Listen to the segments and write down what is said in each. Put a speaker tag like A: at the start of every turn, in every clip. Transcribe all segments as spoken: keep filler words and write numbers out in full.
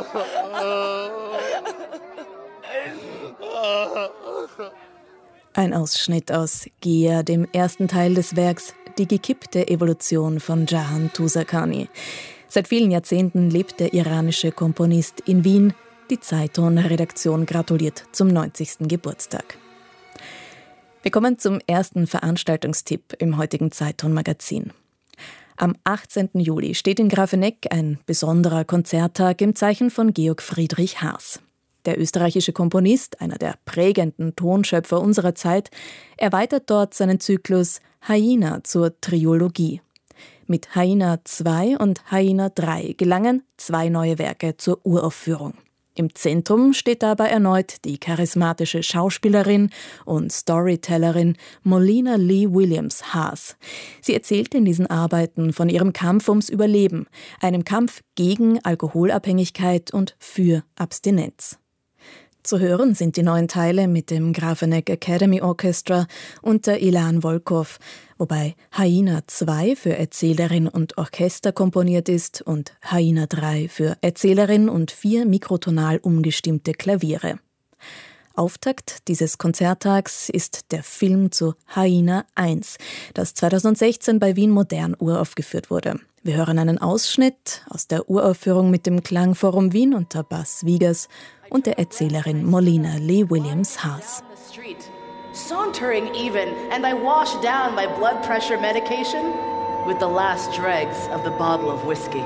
A: Ein Ausschnitt aus Gia, dem ersten Teil des Werks Die gekippte Evolution von Jahan Tuğsakani. Seit vielen Jahrzehnten lebt der iranische Komponist in Wien. Die Zeiton-Redaktion gratuliert zum neunzigsten Geburtstag. Wir kommen zum ersten Veranstaltungstipp im heutigen Zeiton-Magazin. Am achtzehnten Juli steht in Grafeneck ein besonderer Konzerttag im Zeichen von Georg Friedrich Haas. Der österreichische Komponist, einer der prägenden Tonschöpfer unserer Zeit, erweitert dort seinen Zyklus Haina zur Triologie. Mit Haina zwei und Haina drei gelangen zwei neue Werke zur Uraufführung. Im Zentrum steht dabei erneut die charismatische Schauspielerin und Storytellerin Molina Lee Williams Haas. Sie erzählt in diesen Arbeiten von ihrem Kampf ums Überleben, einem Kampf gegen Alkoholabhängigkeit und für Abstinenz. Zu hören sind die neuen Teile mit dem Grafeneck Academy Orchestra unter Ilan Volkov, wobei Haina zwei für Erzählerin und Orchester komponiert ist und Haina drei für Erzählerin und vier mikrotonal umgestimmte Klaviere. Auftakt dieses Konzerttags ist der Film zu Haina eins, das zweitausendsechzehn bei Wien Modern uraufgeführt wurde. Wir hören einen Ausschnitt aus der Uraufführung mit dem Klangforum Wien unter Bas Wiegers und der Erzählerin Molina Lee Williams Haas.
B: Sauntering even, and I wash down my blood pressure medication with the last dregs of the bottle of whiskey.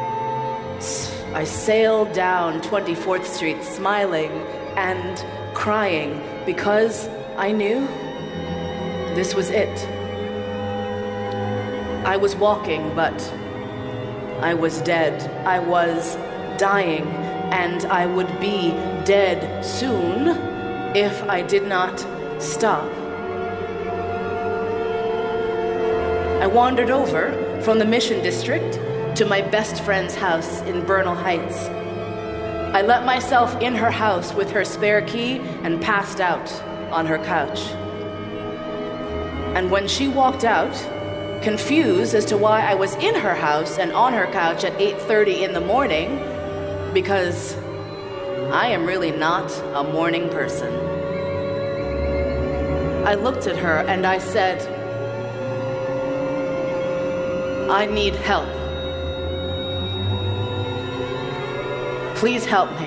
B: I sailed down twenty-fourth Street smiling and crying because I knew this was it. I was walking, but I was dead. I was dying, and I would be dead soon if I did not stop. I wandered over from the Mission District to my best friend's house in Bernal Heights. I let myself in her house with her spare key and passed out on her couch. And when she walked out, confused as to why I was in her house and on her couch at eight thirty in the morning, because I am really not a morning person. I looked at her and I said, I need help. Please help me.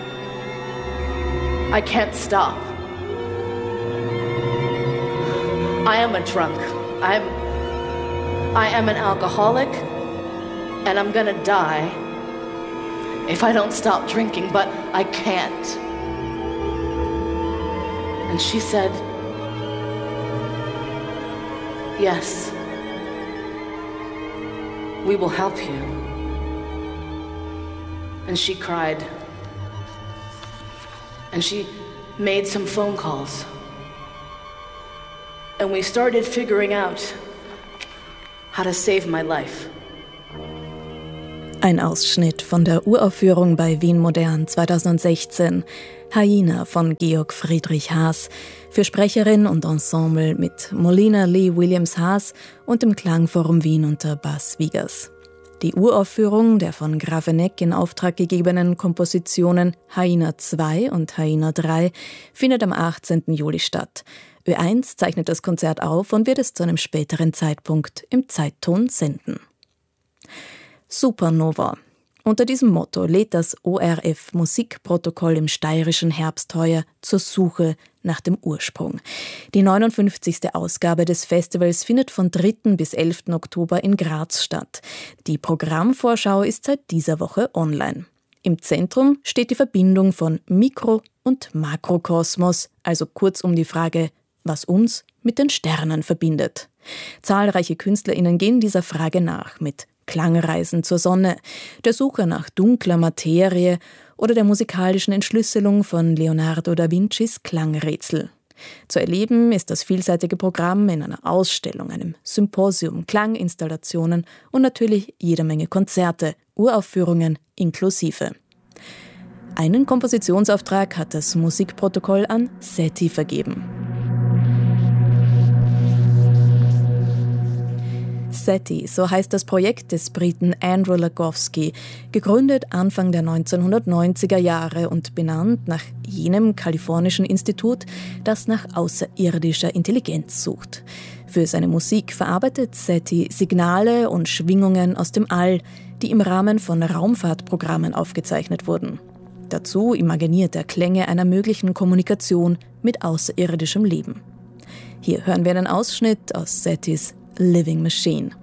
B: I can't stop. I am a drunk. I'm, I am an alcoholic, and I'm gonna die if I don't stop drinking, but I can't. And she said, yes, we will help you. And she cried. And she made some phone calls. And we started figuring out how to save my life.
A: Ein Ausschnitt von der Uraufführung bei Wien Modern zweitausendsechzehn, Haina von Georg Friedrich Haas, für Sprecherin und Ensemble mit Molina Lee Williams Haas und dem Klangforum Wien unter Bas Wiegers. Die Uraufführung der von Grafeneck in Auftrag gegebenen Kompositionen Haina zwei und Haina drei findet am achtzehnten Juli statt. Ö eins zeichnet das Konzert auf und wird es zu einem späteren Zeitpunkt im Zeitton senden. Supernova. Unter diesem Motto lädt das O R F Musikprotokoll im steirischen Herbst heuer zur Suche nach dem Ursprung. Die neunundfünfzigste Ausgabe des Festivals findet von dritten bis elften Oktober in Graz statt. Die Programmvorschau ist seit dieser Woche online. Im Zentrum steht die Verbindung von Mikro- und Makrokosmos, also kurzum die Frage, was uns mit den Sternen verbindet. Zahlreiche KünstlerInnen gehen dieser Frage nach mit Klangreisen zur Sonne, der Suche nach dunkler Materie oder der musikalischen Entschlüsselung von Leonardo da Vincis Klangrätsel. Zu erleben ist das vielseitige Programm in einer Ausstellung, einem Symposium, Klanginstallationen und natürlich jede Menge Konzerte, Uraufführungen inklusive. Einen Kompositionsauftrag hat das Musikprotokoll an SETI vergeben. SETI, so heißt das Projekt des Briten Andrew Lagowski, gegründet Anfang der neunzehnhundertneunziger Jahre und benannt nach jenem kalifornischen Institut, das nach außerirdischer Intelligenz sucht. Für seine Musik verarbeitet SETI Signale und Schwingungen aus dem All, die im Rahmen von Raumfahrtprogrammen aufgezeichnet wurden. Dazu imaginiert er Klänge einer möglichen Kommunikation mit außerirdischem Leben. Hier hören wir einen Ausschnitt aus SETIs Living Machine.